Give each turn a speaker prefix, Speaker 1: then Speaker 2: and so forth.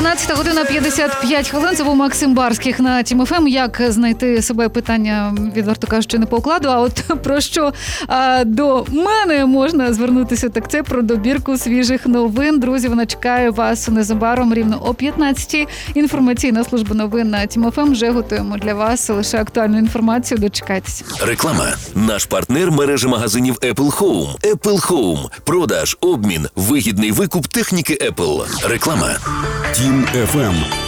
Speaker 1: 12 година 55 хвилин. Це був Максим Барських на Тім ФМ. Як знайти себе, питання, відверто кажучи, не по укладу. А от про що до мене можна звернутися, так це про добірку свіжих новин. Друзі, вона чекає вас незабаром рівно о 15-й. Інформаційна служба новин на Тім ФМ. Вже готуємо для вас лише актуальну інформацію. Дочекайтеся.
Speaker 2: Реклама. Наш партнер – мережа магазинів Apple Home. Apple Home. Продаж, обмін, вигідний викуп техніки Apple. Реклама.
Speaker 3: Тім ФМ.